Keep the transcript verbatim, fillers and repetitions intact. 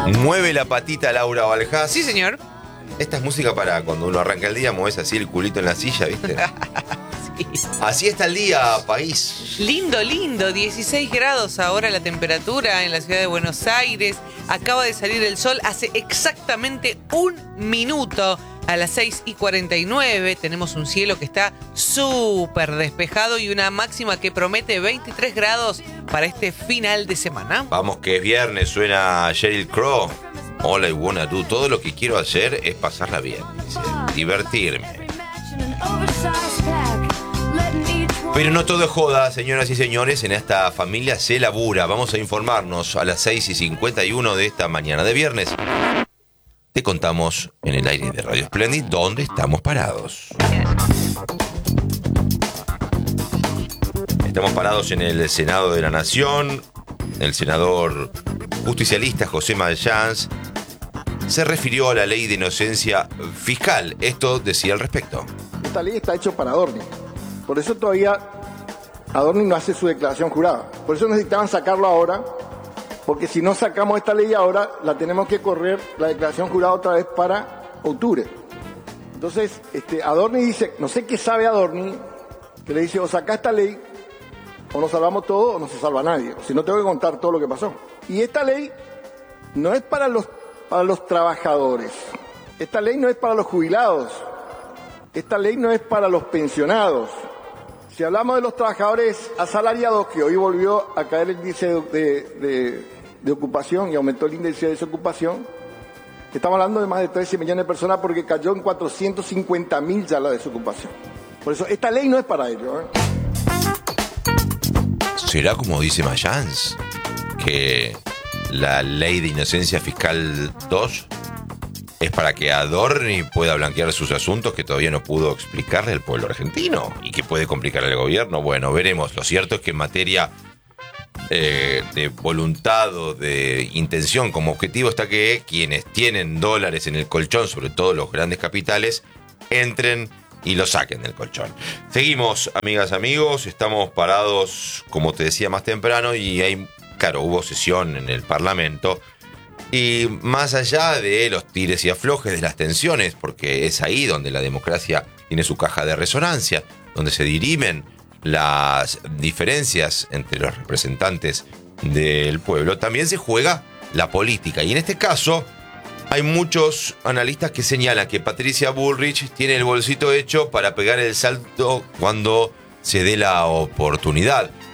Mueve la patita Laura Baljás. Sí, señor. Esta es música para cuando uno arranca el día, mueves así el culito en la silla, ¿viste? Sí. Así está el día, país. Lindo, lindo. dieciséis grados ahora la temperatura en la ciudad de Buenos Aires. Acaba de salir el sol hace exactamente un minuto. A las seis y cuarenta y nueve tenemos un cielo que está súper despejado y una máxima que promete veintitrés grados para este final de semana. Vamos que es viernes, suena Sheryl Crow. All I wanna do. Todo lo que quiero hacer es pasarla bien, dice, divertirme. Pero no todo es joda, señoras y señores. En esta familia se labura. Vamos a informarnos a las seis y cincuenta y uno de esta mañana de viernes. Te contamos en el aire de Radio Splendid dónde estamos parados. Estamos parados en el Senado de la Nación. El senador justicialista José Mayans se refirió a la ley de inocencia fiscal. Esto decía al respecto. Esta ley está hecha para Adorni. Por eso todavía Adorni no hace su declaración jurada. Por eso necesitaban sacarlo ahora. Porque si no sacamos esta ley ahora, la tenemos que correr la declaración jurada otra vez para octubre. Entonces, este, Adorni dice, no sé qué sabe Adorni, que le dice, o saca esta ley, o nos salvamos todos, o no se salva nadie. O si no, tengo que contar todo lo que pasó. Y esta ley no es para los, para los trabajadores. Esta ley no es para los jubilados. Esta ley no es para los pensionados. Si hablamos de los trabajadores asalariados, que hoy volvió a caer el índice de, de, de, de ocupación y aumentó el índice de desocupación, estamos hablando de más de trece millones de personas porque cayó en cuatrocientos cincuenta mil ya la desocupación. Por eso, esta ley no es para ellos, ¿eh? ¿Será como dice Mayans, que la ley de inocencia fiscal dos es para que Adorni pueda blanquear sus asuntos que todavía no pudo explicarle al pueblo argentino y que puede complicarle al gobierno? Bueno, veremos. Lo cierto es que en materia eh, de voluntad o de intención como objetivo está que quienes tienen dólares en el colchón, sobre todo los grandes capitales, entren y lo saquen del colchón. Seguimos, amigas, amigos. Estamos parados, como te decía más temprano, y hay, claro, hubo sesión en el Parlamento. Y más allá de los tires y aflojes, de las tensiones, porque es ahí donde la democracia tiene su caja de resonancia, donde se dirimen las diferencias entre los representantes del pueblo, también se juega la política. Y en este caso, hay muchos analistas que señalan que Patricia Bullrich tiene el bolsito hecho para pegar el salto cuando se dé la oportunidad.